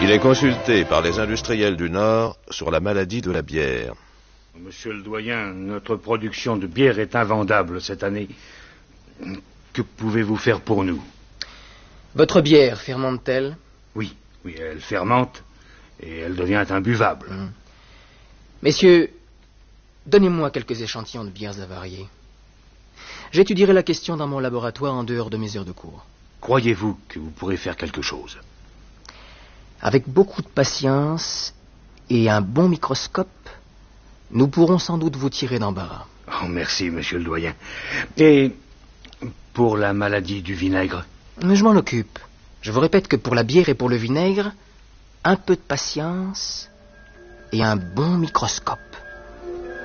Il est consulté par les industriels du Nord sur la maladie de la bière. Monsieur le doyen, notre production de bière est invendable cette année. Que pouvez-vous faire pour nous? Votre bière fermente-t-elle? Oui, elle fermente et elle devient imbuvable. Messieurs, donnez-moi quelques échantillons de bières avariées. J'étudierai la question dans mon laboratoire en dehors de mes heures de cours. Croyez-vous que vous pourrez faire quelque chose? Avec beaucoup de patience et un bon microscope, nous pourrons sans doute vous tirer d'embarras. Oh, merci, monsieur le doyen. Et pour la maladie du vinaigre? Je m'en occupe. Je vous répète que pour la bière et pour le vinaigre, un peu de patience et un bon microscope.